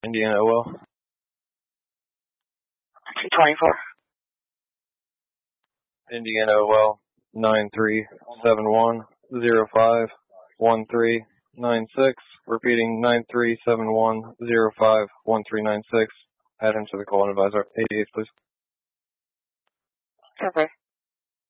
Indiana OL. 224. Indiana OL 9371051396. Repeating 9371051396. Add him to the call and advisor. 88, please. Okay.